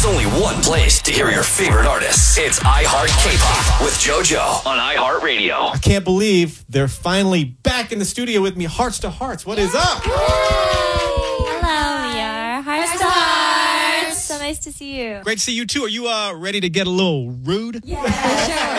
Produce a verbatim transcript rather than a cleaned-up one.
only one place to hear your favorite artists. It's iHeart K-Pop with JoJo on iHeartRadio. I can't believe they're finally back in the studio with me. Hearts to Hearts. What is up? Hello, we are Hearts to Hearts. So nice to see you. Great to see you too. Are you uh, ready to get a little rude? Yeah, sure.